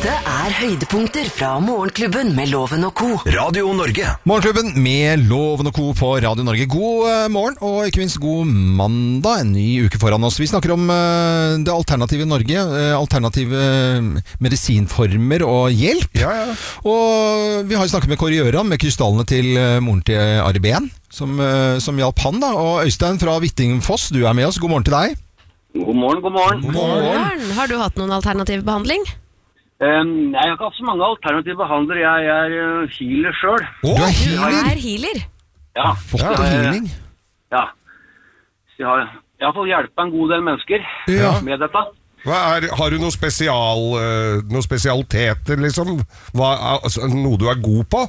Dette høydepunkter fra Morgenklubben med Loven og Co. Radio Norge. Morgenklubben med Loven og Co. på Radio Norge. God morgen, og ikke minst god mandag. En ny uke foran oss. Vi snakker om det alternative Norge. Alternative medisinformer og hjelp. Ja. Og vi har snakket med Kåre Gjøran, med krystallene til moren til Ari Behn, som hjalp han da. Og Øystein fra Hvittingfoss, du med oss. God morgen til deg. God morgen. God morgen. Har du hatt noen alternativ behandling? Jeg har ikke hatt så mange alternative behandlere. Jeg er healer selv. Du er Du healer? er healer. Ja. Fått healing? Ja. Så jeg har fått hjelpe en god del mennesker med dette. Har du noen spesialiteter, liksom? Noe du er god på?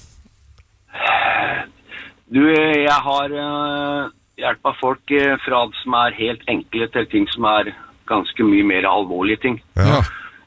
Jeg har hjulpet folk fra det som er helt enkle til ting som er ganske mye mer alvorlige ting. Ja.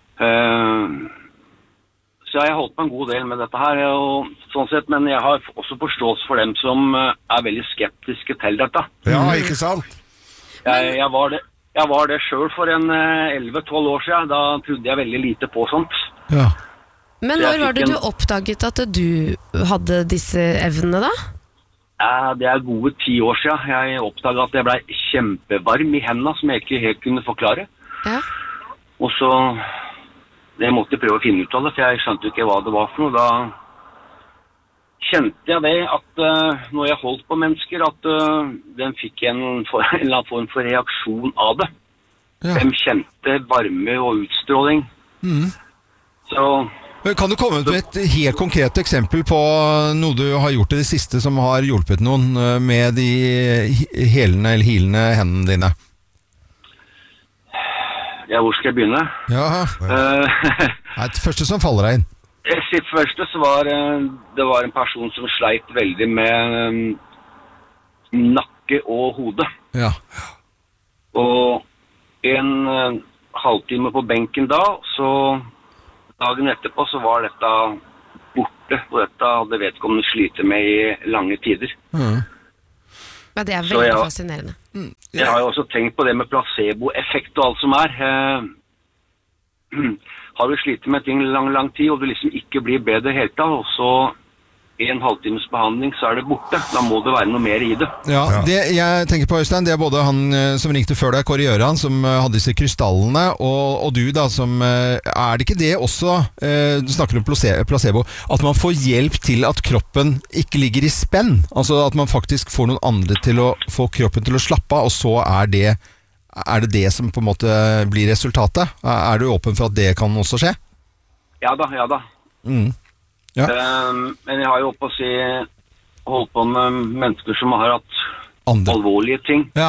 Så jeg har holdt på en god del med dette her, og sånn sett, men jeg har også forståelse for dem som er veldig skeptiske til dette. Ja, ikke sant? Jeg var det selv for en 11-12 år siden. Da trodde jeg veldig lite på sånt. Ja. Men Jeg når var det fikk du oppdaget at du hadde disse evnene da? Det er gode 10 år siden. Jeg oppdaget at jeg ble kjempevarm i hendene, som jeg ikke helt kunne forklare. Ja. Og så jeg måtte prøve å finne ut av det, for jeg skjønte ikke hva det var for noe. Da kjente jeg det at når jeg holdt på mennesker, at den fikk en eller annen form for reaksjon av det. Ja. De kjente varme og utstråling. Så Kan du komme med et helt konkret eksempel på noe du har gjort i det siste som har hjulpet noen med de helende eller hilende hendene dine? ja, hvor skal jeg begynne? Ja. Nei, det første som faller deg inn. Sitt første så var det var en person som sleit veldig med nakke og hode. Ja. Og en halvtime på benken da, så dagen etterpå så var dette borte, og dette hadde vedkommende sliter med i lange tider. Ja, det er Så veldig ja. fascinerende. Jeg har jo også tenkt på det med placeboeffekt og alt som er. Har du slitt med ting lang tid, og du liksom ikke blir bedre helt av, og så en halvtimes behandling, så er det borte. Da må det være noe mer i det. Ja, det jeg tenker på, Øystein, det er både han som ringte før deg, Kåre Gjøran, som hadde disse krystallene, og du da, som er det ikke det også, du snakker om placebo, at man får hjelp til at kroppen ikke ligger i spenn, altså at man faktisk får noen andre til å få kroppen til å slappe av, og så er det som på en måte blir resultatet? Er du åpen for at det kan også skje? Ja da. Ja. Men jeg har jo holdt på med mennesker som har hatt alvorlige ting, Ja.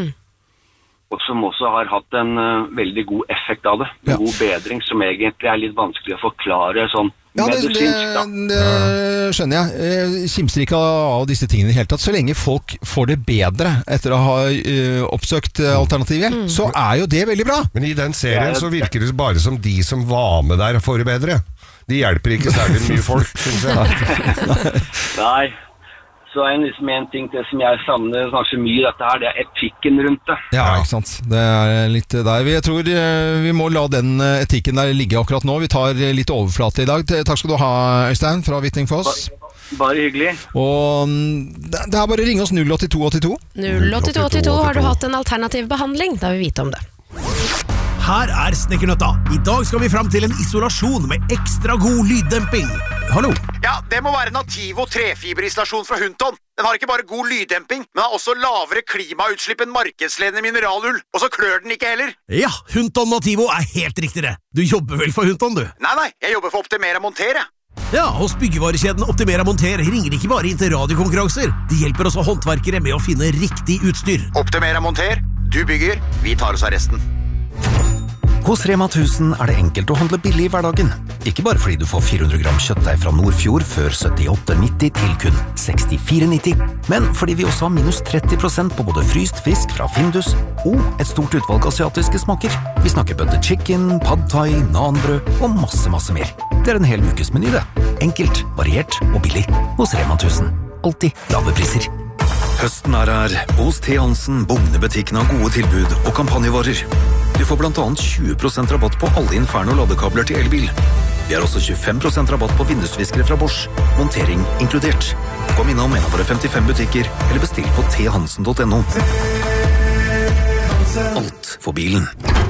og som også har hatt en veldig god effekt av det. En Ja. god bedring som egentlig er litt vanskelig å forklare sånn Ja, medisinsk da. det skjønner jeg. Jeg kimser ikke av disse tingene i det hele tatt. Så lenge folk får det bedre etter å ha oppsøkt alternativ hjelp, så er jo det veldig bra. Men i den serien så virker det bare som de som var med der får det bedre. De hjelper ikke særlig mye folk, synes jeg. Nei, så er det liksom en ting til som jeg savner kanskje mye i dette her, det er etikken rundt det. Ja, ikke sant. Det er litt der. Jeg tror vi må la den etikken der ligge akkurat nå. Vi tar litt overflate i dag. Takk skal du ha, Øystein, fra Hvittingfoss. Bare hyggelig. Og det er bare å ringe oss 08282. 08282, har du hatt en alternativ behandling? Da vil vi vite om det. Her er Snekkernøtta. I dag skal vi fram til en isolasjon med ekstra god lyddemping. Hallo? Ja, det må være Nativo trefiberisolasjon fra Hunton. Den har ikke bare god lyddemping, men har også lavere klimautslipp enn markedsledende mineralull. Og så klør den ikke heller. Ja, Hunton Nativo er helt riktig det. Du jobber vel for Hunton, du? Nei, jeg jobber for Optimera Monter, jeg. Ja, hos byggevarekjeden Optimera Monter ringer de ikke bare inn til radiokonkurranser. De hjelper også håndverkere med å finne riktig utstyr. Optimera Monter, du bygger, vi tar oss av resten. Hos Rema 1000 er det enkelt å handle billig i hverdagen. Ikke bare fordi du får 400 gram kjøttdeig fra Nordfjord før 78,90 til kun 64,90, men fordi vi også har minus 30% på både fryst fisk fra Findus og et stort utvalg asiatiske smaker. Vi snakker butter chicken, pad thai, nanbrød og masse mer. Det er en hel ukes meny det. Enkelt, variert og billig. Hos Rema 1000. Alltid lave priser. Høsten er her. Hos T. Hansen, bugnebutikken har gode tilbud og kampanjevarer. Du får blant annet 20% rabatt på alle Inferno-ladekabler til elbil. Vi har også 25% rabatt på vindusviskere fra Bosch. Montering inkludert. Kom innom en av våre 55 butikker, eller bestill på thansen.no. Alt for bilen.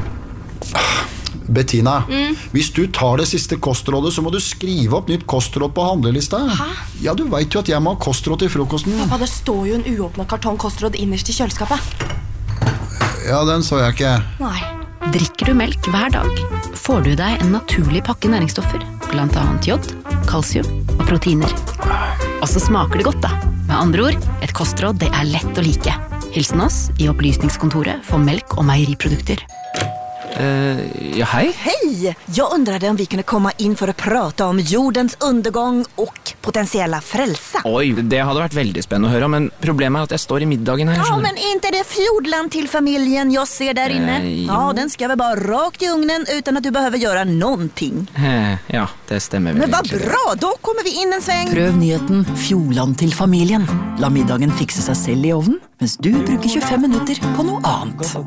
Bettina, hvis du tar det siste kostrådet, så må du skrive opp nytt kostråd på handlelista. Hæ? Ja, du vet jo at jeg må ha kostråd til frokosten. Pappa, det står jo en uåpnet kartong kostråd innerst i kjøleskapet. Ja, den så jeg ikke. Nei. Drikker du melk hver dag, får du deg en naturlig pakke næringsstoffer, blant annet jod, kalsium og proteiner. Og så smaker det godt da. Med andre ord, et kostråd det er lett å like. Hilsen oss i opplysningskontoret for melk og meieriprodukter. Ja, hej. Hej! Jag undrade om vi kunde komma in för att prata om jordens undergång och potentiella frälsa. Oj, det hade varit väldigt spännande att höra, men problemet är att jag står i middagen här. Ja, men inte det fjordland till familjen jag ser där inne. Ja, den ska väl bara rakt i ugnen utan att du behöver göra någonting. Ja, det stämmer väl. Men vad bra, då kommer vi in en sväng. Prøv nyheten Fjordland til familien. La middagen fikse seg selv i ovnen, mens du bruker 25 minutter på noe annet.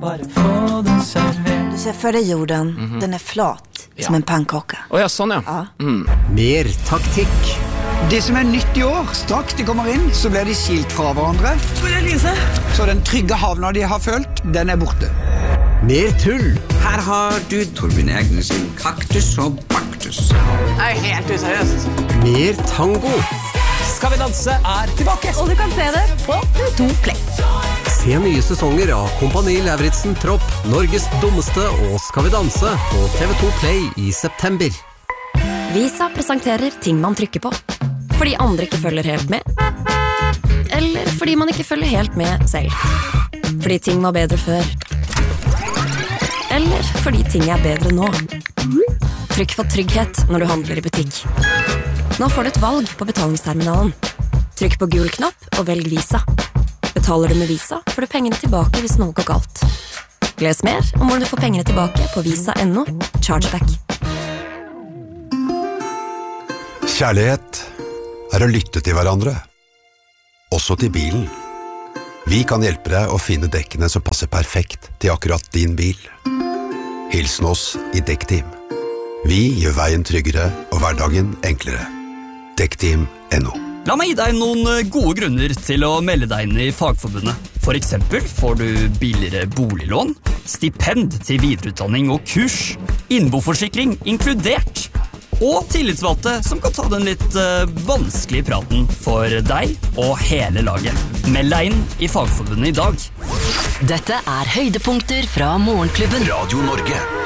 Du ser för dig jorden, den är flat som en pannkaka. Åh, ja, sånn ja. Mer taktikk. Det som er nytt i år, straks de kommer inn, så blir de skilt fra hverandre. Så den trygge havna de har følt, den er borte. Mer tull. Her har du Torbjørn Egne sin kaktus og baktus. Det er helt useriøst. Mer tango. Skal vi danse er tilbake. Og du kan se det på TV2 Play. Se nye sesonger av Kompani Lauritzen Tropp, Norges dummeste og Skal vi danse på TV2 Play i september. Visa presenterer ting man trykker på. Fordi andre ikke følger helt med. Eller fordi man ikke følger helt med selv. Fordi ting var bedre før. Eller fordi ting er bedre nå. Trykk for trygghet når du handler i butikk. Nå får du et valg på betalingsterminalen. Trykk på gul knapp og velg Visa. Betaler du med Visa, får du pengene tilbake hvis noe går galt. Les mer om hvordan du får pengene tilbake på visa.no Chargeback. Kjærlighet er å lytte til hverandre, også til bilen. Vi kan hjelpe deg å finne dekkene som passer perfekt til akkurat din bil. Hilsen oss i Dekkteam. Vi gjør veien tryggere og hverdagen enklere. Dekkteam.no. La meg gi deg noen gode grunner til å melde deg inn i Fagforbundet. For eksempel får du billigere boliglån, stipend til videreutdanning og kurs, innboforsikring inkludert, og tillitsvalgte som kan ta den litt vanskelige praten for deg og hele laget. Meld deg inn i Fagforbundet i dag. Dette er høydepunkter fra Morgenklubben. Radio Norge.